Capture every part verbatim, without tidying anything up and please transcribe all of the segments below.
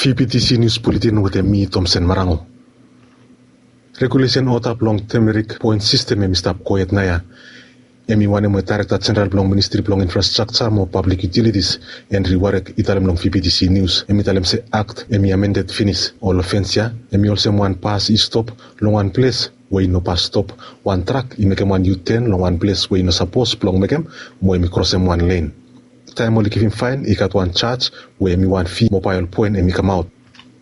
V P T C News Bulletin with me, Thompson Marango. Regulation otap long Temeric point system emi stap koyet naya. Emi wane mo Director General long Ministry long Infrastructure mo Public Utilities and Riwarek italem long V P T C News. Emi talem se act emi amended finish all offense. Emi also one pass e stop long one place where no pass stop one track i mekem one U ten long one place where no suppose long mekem mo emi cross em one lane. Time only give him fine, he got one charge where emi one fee mobile point emi come out.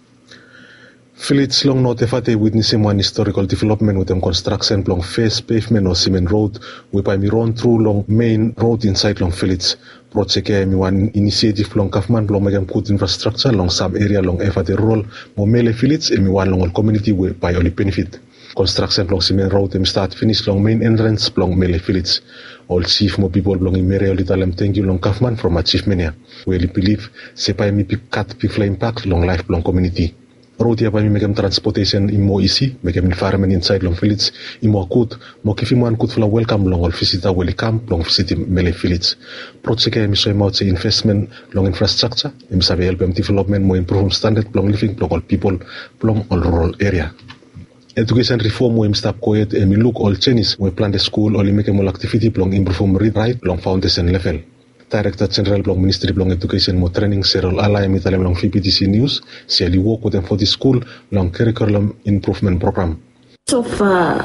Phillips long notifate witnessing one historical development with them construction long face pavement or cement road whereby me run through long main road inside long Phillips. Project me one initiative long government long make good infrastructure long some area long effort the rural mo mele Phillips and me one long community whereby only benefit. Construction long cement road them start finish long main entrance long mele Phillips. All chief mo people long in Mary Olitalem thank you long government from achievement here. We believe sepa me pick cut pick impact long life long community. Road ya pa mi megam transportation imo easy, megam environment inside long village, imo akut, mo kifi mo akut fula welcome long all visitor welcome long visit mele village. Project ya mi so about say investment long infrastructure, im sabi help development mo improve standard long living long all people long all rural area. Education reform mo im stop koyet e mi look all changes mo plan the school or make all activity long improve read right long foundation level. Director General Blong Ministry Blong Education mo training Cyril Alay mitalem long V P T C News siali work with them for the school long curriculum improvement program. Of uh,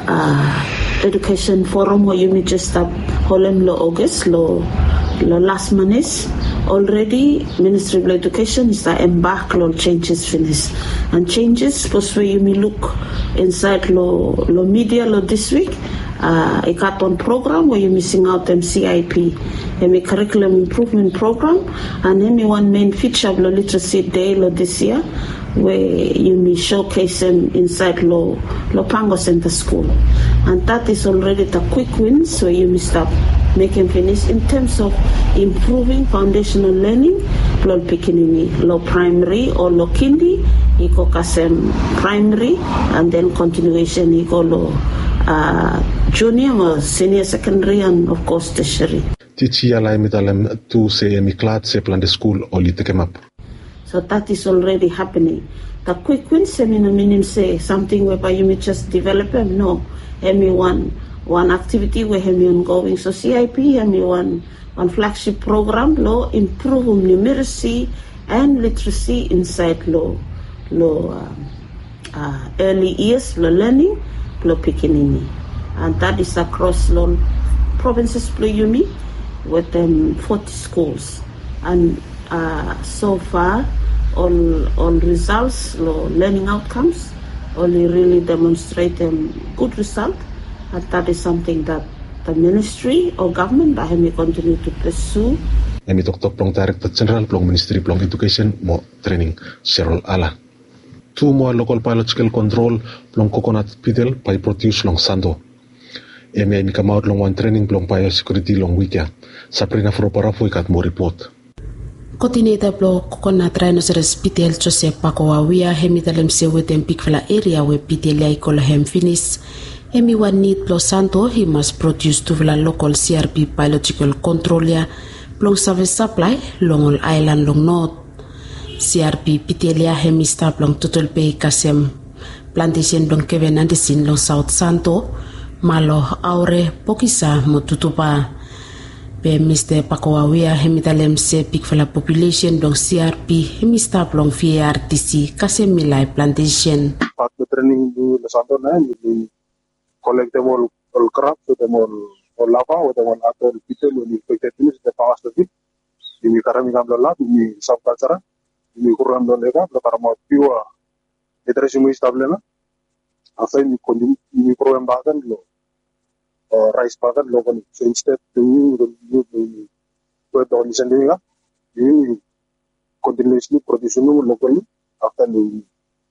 uh, education forum where you may just stop Holland lo August lo lo last month already Ministry of Education is the embark on changes finish and changes supposed where you may look inside lo lo media lo this week. Uh, a carton program where you're missing out them C I P, a curriculum improvement program, and then one main feature of the literacy day lo this year, where you may showcase them inside lo Lopango Center School, and that is already the quick wins where you may start making finish in terms of improving foundational learning, lo beginning, lo primary or lo kindi, iko kasem primary, and then continuation iko lo. Uh, junior or senior secondary and of course tertiary. Teacher alay mitalem to say emi klad se plan the school or lit take up. So that is already happening. The quick win seminar meaning say something whereby you may just develop them. No, emi one one activity where emi ongoing. So C I P emi one one flagship program law improve numeracy and literacy inside law law um, uh, early years law learning. Pikinini, and that is across long provinces Pluyumi with um, forty schools, and uh, so far all all results, learning outcomes, only really demonstrate um, good result, and that is something that the ministry or government that may continue to pursue. Emi Doctor Plong Director General Plong Ministry Plong Education mo training Cyril Ala. Two more local biological control long coconut pitel by produce long sando. Emi emi come out long one training long biosecurity long weekend. Sabrina Froparafu ikat mo report. Coordinator block coconut rhinoceros pitel Joseph Pakowawia hemitalem se weten pikfala area where pitel ya ikola hem finish. Emi one need plo santo he must produce to vla local C R P biological control ya long service supply long all island long north. C R P pitelia hemista long total pay kasem plantation long Kevin Anderson long South Santo malo aure pokisa motutupa pe Mister Pakowawia hemitalem se pikfala population long C R P hemista long V R T C kasem milai plantation part the training du le Santo na ni collect them all all crops with them all all lava with them all after people when you take finish the past of it ni karami gamla la ni subculture ni kurang don lega para mau piwa literasi mu stable na after ni kondi ni program bagan lo rice bagan lo kon so instead ni ni ni to don sendinga ni continuously production locally after ni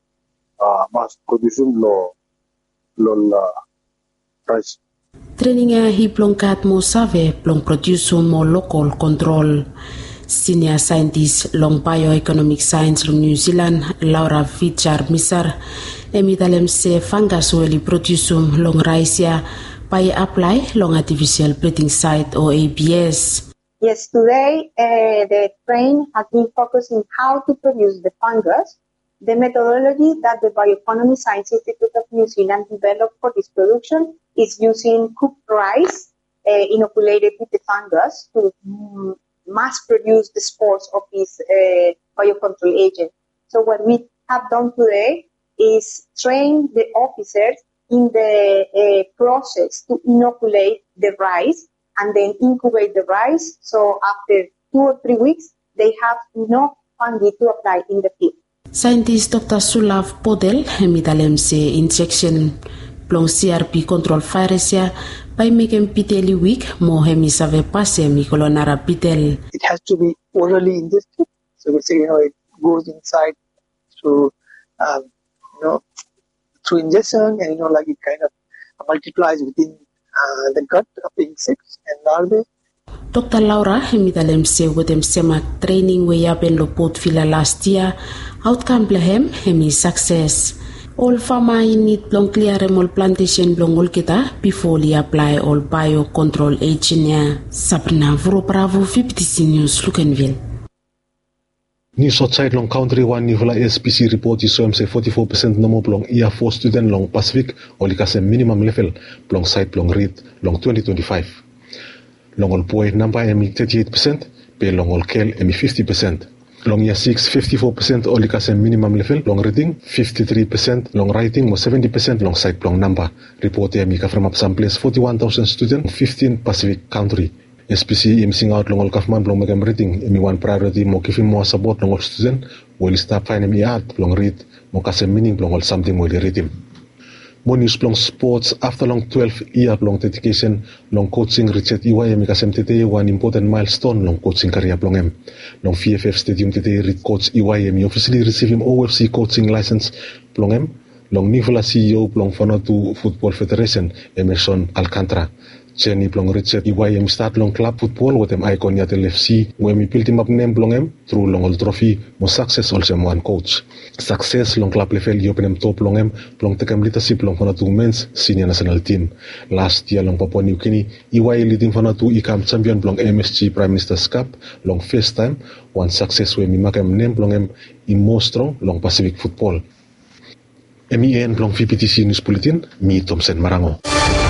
uh, mass production lo lo la rice training ya hi plongkat mo save plong produce mo local control. Senior Scientist long Bioeconomic Science long New Zealand Laura Fichar Misar emitalem se fungus weli produsum long raisia by apply long artificial breeding site or A B S. Yes, today uh, the train has been focusing how to produce the fungus The methodology that the Bioeconomy Science Institute of New Zealand developed for this production is using cooked rice uh, inoculated with the fungus to mm, mass produce the spores of this uh, biocontrol agent. So what we have done today is train the officers in the uh, process to inoculate the rice and then incubate the rice. So after two or three weeks, they have enough fungi to apply in the field. Scientist Doctor Sulav Podel hemitalem se injection plong C R P control virus ya by making piteli week mo hemi save passe mi colonara pitel. It has to be orally ingested, so we say you know it goes inside through um, you know through ingestion, and you know like it kind of multiplies within uh, the gut of the insects and larvae. Doctor Laura hemitalem se wedem semak training we yaben lo pot fila last year. Outcome blehem hemi success. All farmer need blong clear all plantation blong all kita before they apply all biocontrol agent. Sabrina Vro Bravo fifty C News Lukenville. New Southside long country one nivela S P C report is so say forty-four percent no more blong year four student long Pacific or like a minimum level blong side blong read long twenty twenty-five. Long all boy number emi thirty-eight percent, pay long all kel emi fifty percent. Long year six, fifty-four percent only kasi minimum level, long reading, fifty-three percent, long writing, seventy percent, long side long number. Report ya mika from up some place, forty-one thousand students, fifteen Pacific country. S P C missing out long all kafman, long magam reading, emi one priority, mo giving more support long all student, will start finding me out, long read, mo kasi meaning, long all something will read him. More news long sports after long twelve year long dedication long coaching Richard Iway mi kasem tete one important milestone long coaching career long em long V F F Stadium tete coach Iway mi officially receive him O F C coaching license long em long Nivola C E O long Vanuatu Football Federation Emerson Alcantara Jenny long Richard Iway mi start long club football with them icon Yatel F C when mi build him up name long em through long all trophy mo success also one coach success long club level you open top long em long tekam leadership long Vanuatu men's senior national team last year long Papua New Guinea Iway leading Vanuatu ikam champion long M S G Prime Minister's Cup long first time one success when mi makam name long em in more strong long Pacific football M E N long V P T C News Bulletin mi Thompson Marango.